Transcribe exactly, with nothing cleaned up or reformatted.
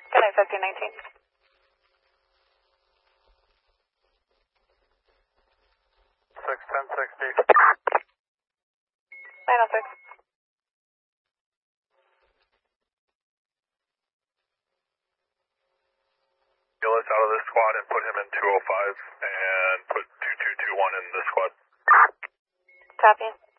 Good night, fifteen nineteen. six ten sixty. nine oh six. Gillis out of this squad and put him in two oh five and put two two two one in this squad. Copy.